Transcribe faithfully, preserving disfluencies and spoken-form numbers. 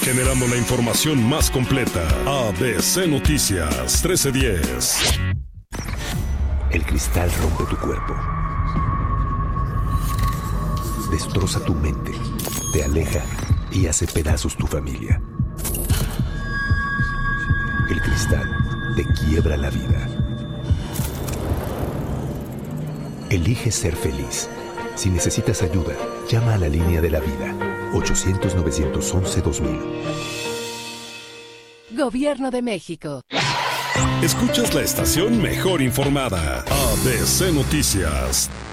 generando la información más completa. A B C Noticias trece diez. El cristal rompe tu cuerpo, destroza tu mente, te aleja y hace pedazos tu familia. El cristal te quiebra la vida. Elige ser feliz. Si necesitas ayuda, llama a la línea de la vida. ochocientos, novecientos once, dos mil. Gobierno de México. Escuchas la estación mejor informada. A B C Noticias.